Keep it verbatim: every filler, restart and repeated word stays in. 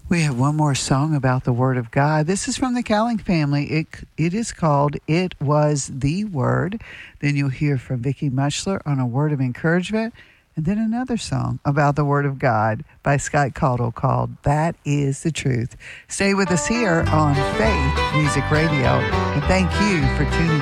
We have one more song about the Word of God. This is from the Cowling family. It it is called "It Was the Word." Then you'll hear from Vicki Muchler on a word of encouragement, and then another song about the Word of God by Scott Caudill called "That Is the Truth." Stay with us here on Faith Music Radio, and thank you for tuning